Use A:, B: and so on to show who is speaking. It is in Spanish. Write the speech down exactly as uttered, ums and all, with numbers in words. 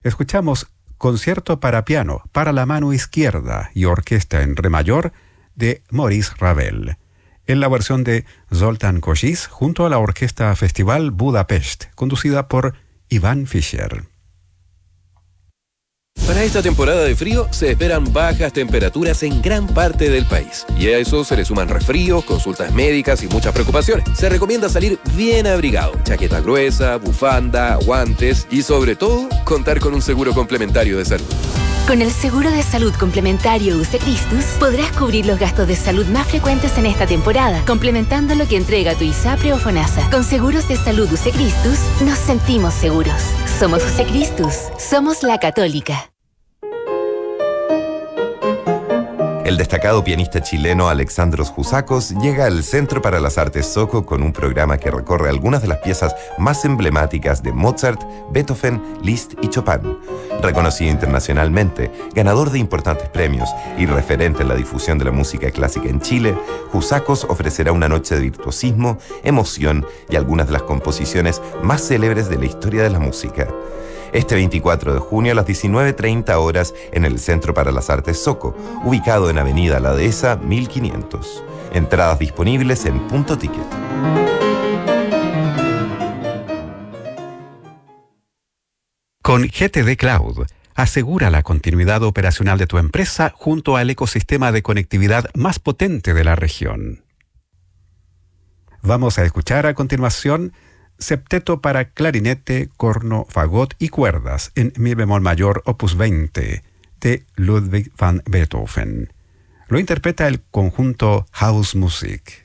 A: Escuchamos Concierto para piano, para la mano izquierda y orquesta en re mayor de Maurice Ravel, en la versión de Zoltán Kocsis junto a la Orquesta Festival Budapest, conducida por Iván Fischer.
B: Para esta temporada de frío se esperan bajas temperaturas en gran parte del país. Y a eso se le suman resfríos, consultas médicas y muchas preocupaciones. Se recomienda salir bien abrigado, chaqueta gruesa, bufanda, guantes y sobre todo, contar con un seguro complementario de salud.
C: Con el seguro de salud complementario U C Christus podrás cubrir los gastos de salud más frecuentes en esta temporada, complementando lo que entrega tu ISAPRE o FONASA. Con seguros de salud U C Christus nos sentimos seguros. Somos U C Christus. Somos la Católica.
D: El destacado pianista chileno Alexandros Jusakos llega al Centro para las Artes Soco con un programa que recorre algunas de las piezas más emblemáticas de Mozart, Beethoven, Liszt y Chopin. Reconocido internacionalmente, ganador de importantes premios y referente en la difusión de la música clásica en Chile, Jusakos ofrecerá una noche de virtuosismo, emoción y algunas de las composiciones más célebres de la historia de la música. Este veinticuatro de junio a las diecinueve treinta horas en el Centro para las Artes Soco, ubicado en Avenida La Dehesa mil quinientos. Entradas disponibles en Punto Ticket.
A: Con G T D Cloud, asegura la continuidad operacional de tu empresa junto al ecosistema de conectividad más potente de la región. Vamos a escuchar a continuación Septeto para clarinete, corno, fagot y cuerdas en mi bemol mayor opus veinte de Ludwig van Beethoven. Lo interpreta el conjunto Hausmusik.